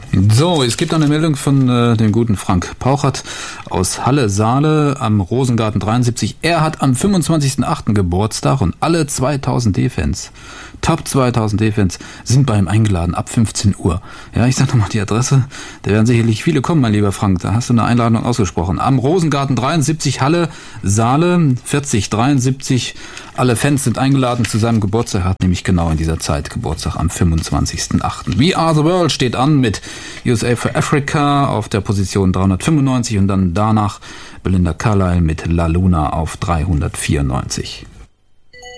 So, es gibt eine Meldung von dem guten Frank Pauchert aus Halle-Saale am Rosengarten 73. Er hat am 25.08. Geburtstag und alle 2000 D-Fans, Top 2000 D-Fans, sind bei ihm eingeladen ab 15 Uhr. Ja, ich sag nochmal die Adresse. Da werden sicherlich viele kommen, mein lieber Frank. Da hast du eine Einladung ausgesprochen. Am Rosengarten 73, Halle-Saale 4073. Alle Fans sind eingeladen zu seinem Geburtstag. Er hat nämlich genau in dieser Zeit Geburtstag am 25.08. We Are the World steht an mit USA for Africa auf der Position 395 und dann danach Belinda Carlisle mit La Luna auf 394.